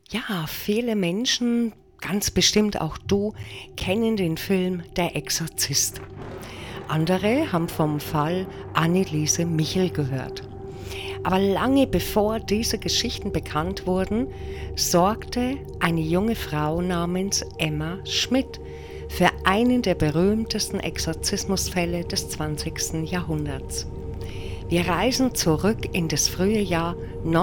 Ja, viele Menschen, ganz bestimmt auch du, kennen den Film Der Exorzist. Andere haben vom Fall Anneliese Michel gehört. Aber lange bevor diese Geschichten bekannt wurden, sorgte eine junge Frau namens Emma Schmidt für einen der berühmtesten Exorzismusfälle des 20. Jahrhunderts. Wir reisen zurück in das frühe Jahr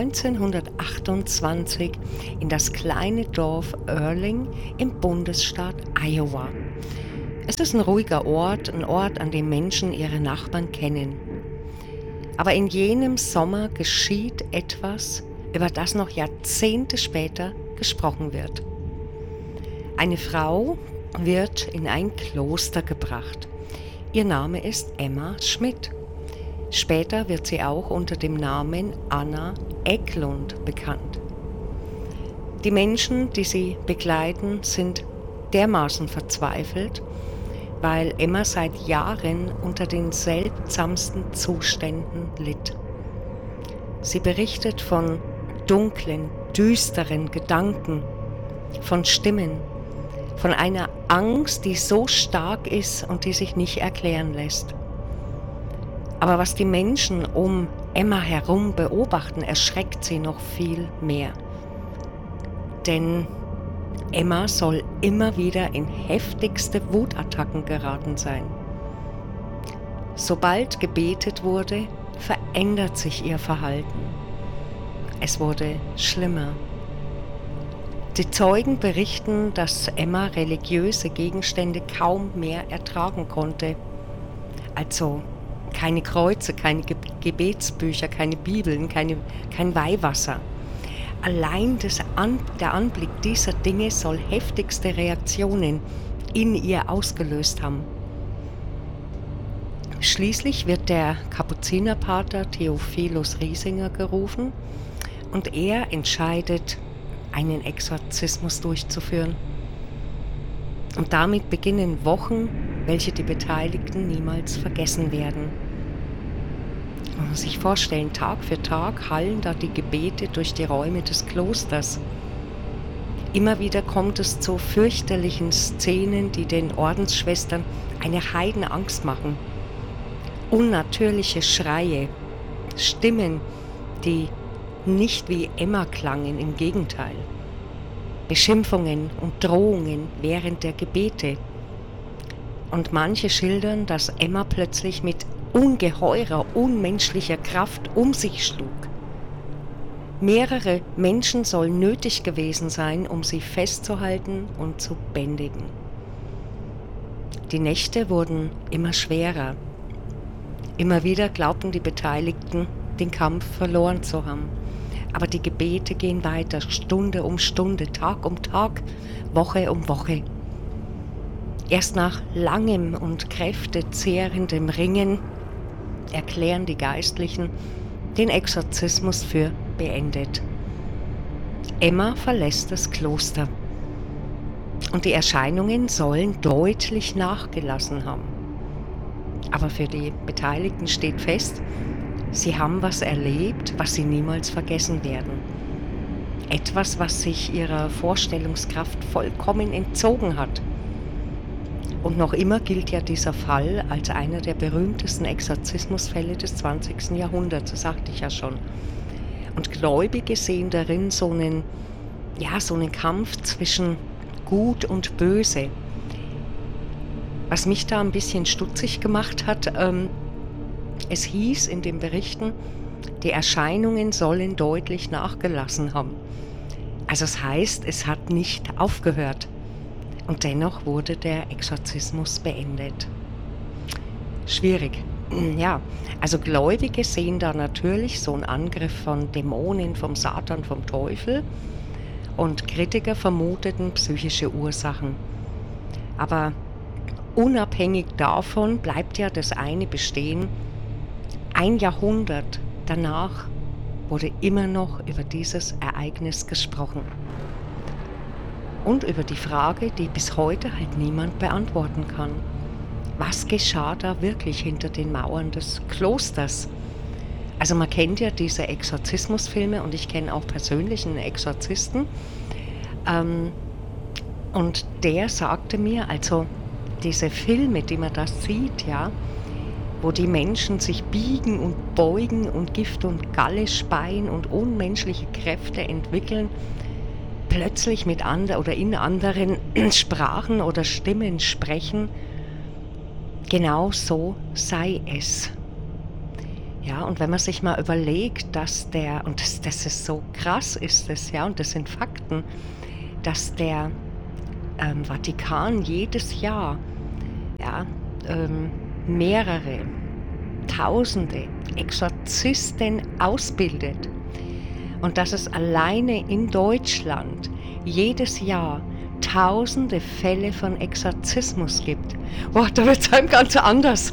1928 in das kleine Dorf Earling im Bundesstaat Iowa. Es ist ein ruhiger Ort, ein Ort, an dem Menschen ihre Nachbarn kennen. Aber in jenem Sommer geschieht etwas, über das noch Jahrzehnte später gesprochen wird. Eine Frau wird in ein Kloster gebracht. Ihr Name ist Emma Schmidt. Später wird sie auch unter dem Namen Anna Eklund bekannt. Die Menschen, die sie begleiten, sind dermaßen verzweifelt, weil Emma seit Jahren unter den seltsamsten Zuständen litt. Sie berichtet von dunklen, düsteren Gedanken, von Stimmen, von einer Angst, die so stark ist und die sich nicht erklären lässt. Aber was die Menschen um Emma herum beobachten, erschreckt sie noch viel mehr. Denn Emma soll immer wieder in heftigste Wutattacken geraten sein. Sobald gebetet wurde, verändert sich ihr Verhalten. Es wurde schlimmer. Die Zeugen berichten, dass Emma religiöse Gegenstände kaum mehr ertragen konnte. Also keine Kreuze, keine Gebetsbücher, keine Bibeln, kein Weihwasser. Allein der Anblick dieser Dinge soll heftigste Reaktionen in ihr ausgelöst haben. Schließlich wird der Kapuzinerpater Theophilus Riesinger gerufen und er entscheidet, einen Exorzismus durchzuführen. Und damit beginnen Wochen, welche die Beteiligten niemals vergessen werden. Man muss sich vorstellen, Tag für Tag hallen da die Gebete durch die Räume des Klosters. Immer wieder kommt es zu fürchterlichen Szenen, die den Ordensschwestern eine Heidenangst machen. Unnatürliche Schreie, Stimmen, die nicht wie Emma klangen, im Gegenteil. Beschimpfungen und Drohungen während der Gebete. Und manche schildern, dass Emma plötzlich mit ungeheurer, unmenschlicher Kraft um sich schlug. Mehrere Menschen sollen nötig gewesen sein, um sie festzuhalten und zu bändigen. Die Nächte wurden immer schwerer. Immer wieder glaubten die Beteiligten, den Kampf verloren zu haben. Aber die Gebete gehen weiter, Stunde um Stunde, Tag um Tag, Woche um Woche. Erst nach langem und kräftezehrendem Ringen erklären die Geistlichen den Exorzismus für beendet. Emma verlässt das Kloster und die Erscheinungen sollen deutlich nachgelassen haben. Aber für die Beteiligten steht fest, sie haben was erlebt, was sie niemals vergessen werden. Etwas, was sich ihrer Vorstellungskraft vollkommen entzogen hat. Und noch immer gilt ja dieser Fall als einer der berühmtesten Exorzismusfälle des 20. Jahrhunderts, das sagte ich ja schon. Und Gläubige sehen darin so einen Kampf zwischen Gut und Böse. Was mich da ein bisschen stutzig gemacht hat, es hieß in den Berichten, die Erscheinungen sollen deutlich nachgelassen haben. Also das heißt, es hat nicht aufgehört. Und dennoch wurde der Exorzismus beendet. Schwierig. Ja, also Gläubige sehen da natürlich so einen Angriff von Dämonen, vom Satan, vom Teufel. Und Kritiker vermuteten psychische Ursachen. Aber unabhängig davon bleibt ja das eine bestehen: ein Jahrhundert danach wurde immer noch über dieses Ereignis gesprochen. Und über die Frage, die bis heute halt niemand beantworten kann. Was geschah da wirklich hinter den Mauern des Klosters? Also man kennt ja diese Exorzismusfilme und ich kenne auch persönlich einen Exorzisten. Ähm, und der sagte mir, also diese Filme, die man da sieht, ja, wo die Menschen sich biegen und beugen und Gift und Galle speien und unmenschliche Kräfte entwickeln, plötzlich mit oder in anderen Sprachen oder Stimmen sprechen, genau so sei es. Ja, und wenn man sich mal überlegt, dass und das ist so krass ist es, ja, und das sind Fakten, dass der Vatikan jedes Jahr, ja, mehrere Tausende Exorzisten ausbildet und dass es alleine in Deutschland jedes Jahr Tausende Fälle von Exorzismus gibt. Boah, da wird es einem ganz anders.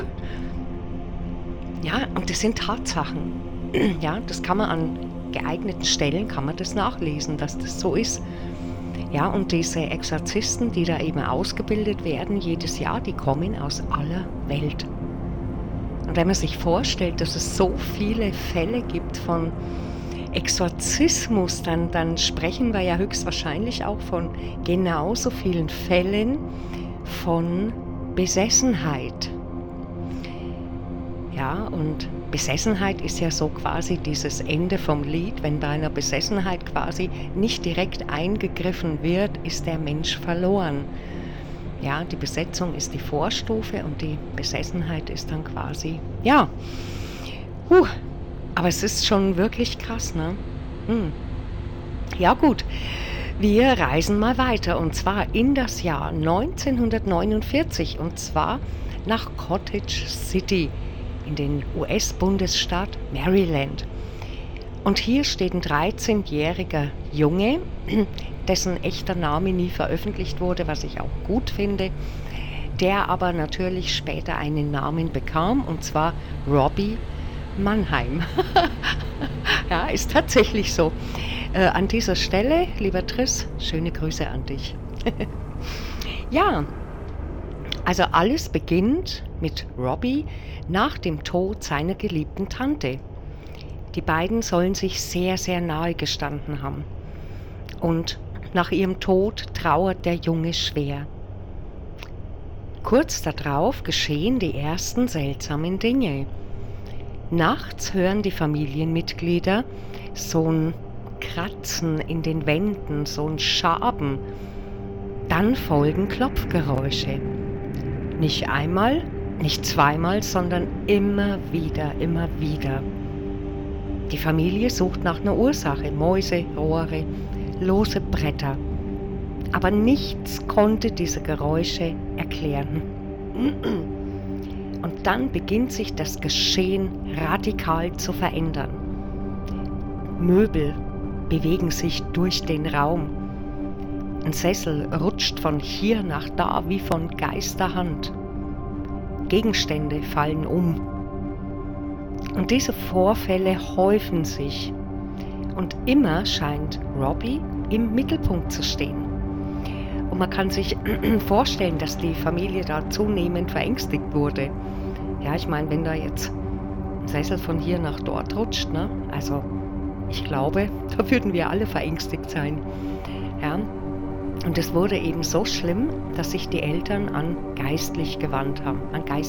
Ja, und das sind Tatsachen. Ja, das kann man an geeigneten Stellen, kann man das nachlesen, dass das so ist. Ja, und diese Exorzisten, die da eben ausgebildet werden jedes Jahr, die kommen aus aller Welt. Und wenn man sich vorstellt, dass es so viele Fälle gibt von Exorzismus, dann sprechen wir ja höchstwahrscheinlich auch von genauso vielen Fällen von Besessenheit. Ja, und Besessenheit ist ja so quasi dieses Ende vom Lied. Wenn bei einer Besessenheit quasi nicht direkt eingegriffen wird, ist der Mensch verloren. Ja, die Besetzung ist die Vorstufe und die Besessenheit ist dann quasi, ja, aber es ist schon wirklich krass, ne? Ja gut, wir reisen mal weiter und zwar in das Jahr 1949 und zwar nach Cottage City in den US-Bundesstaat Maryland. Und hier steht ein 13-jähriger Junge, dessen echter Name nie veröffentlicht wurde, was ich auch gut finde, der aber natürlich später einen Namen bekam, und zwar Robbie Mannheim. Ja, ist tatsächlich so. An dieser Stelle, lieber Triss, schöne Grüße an dich. Ja, also alles beginnt mit Robbie nach dem Tod seiner geliebten Tante. Die beiden sollen sich sehr, sehr nahe gestanden haben. Und nach ihrem Tod trauert der Junge schwer. Kurz darauf geschehen die ersten seltsamen Dinge. Nachts hören die Familienmitglieder so ein Kratzen in den Wänden, so ein Schaben. Dann folgen Klopfgeräusche. Nicht einmal, nicht zweimal, sondern immer wieder, immer wieder. Die Familie sucht nach einer Ursache, Mäuse, Rohre, lose Bretter. Aber nichts konnte diese Geräusche erklären. Und dann beginnt sich das Geschehen radikal zu verändern. Möbel bewegen sich durch den Raum. Ein Sessel rutscht von hier nach da wie von Geisterhand. Gegenstände fallen um. Und diese Vorfälle häufen sich. Und immer scheint Robbie im Mittelpunkt zu stehen. Und man kann sich vorstellen, dass die Familie da zunehmend verängstigt wurde. Ja, ich meine, wenn da jetzt ein Sessel von hier nach dort rutscht, ne? Also ich glaube, da würden wir alle verängstigt sein. Ja. Und es wurde eben so schlimm, dass sich die Eltern an Geistliche gewandt haben.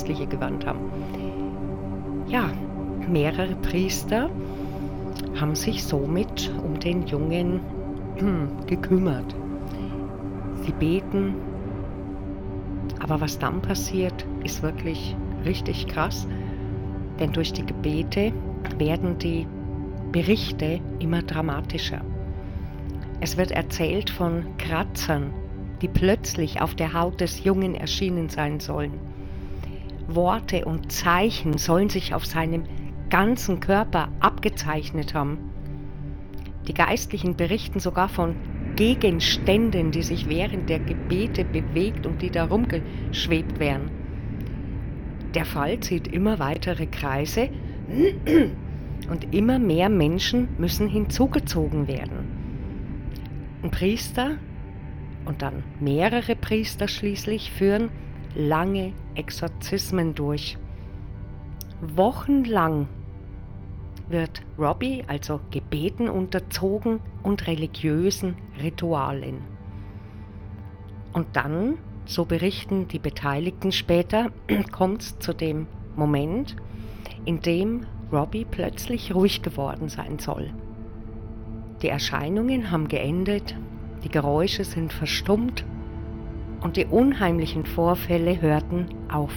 Ja, mehrere Priester haben sich somit um den Jungen gekümmert. Sie beten, aber was dann passiert, ist wirklich richtig krass, denn durch die Gebete werden die Berichte immer dramatischer. Es wird erzählt von Kratzern, die plötzlich auf der Haut des Jungen erschienen sein sollen. Worte und Zeichen sollen sich auf seinem ganzen Körper abgezeichnet haben. Die Geistlichen berichten sogar von Gegenständen, die sich während der Gebete bewegt und die da rumgeschwebt wären. Der Fall zieht immer weitere Kreise und immer mehr Menschen müssen hinzugezogen werden. Ein Priester und dann mehrere Priester schließlich führen lange Exorzismen durch. Wochenlang wird Robbie also Gebeten unterzogen und religiösen Ritualen. Und dann, so berichten die Beteiligten später, kommt es zu dem Moment, in dem Robbie plötzlich ruhig geworden sein soll. Die Erscheinungen haben geendet, die Geräusche sind verstummt und die unheimlichen Vorfälle hörten auf.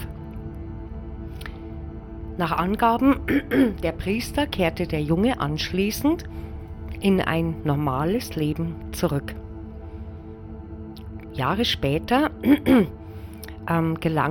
Nach Angaben der Priester kehrte der Junge anschließend in ein normales Leben zurück. Jahre später gelang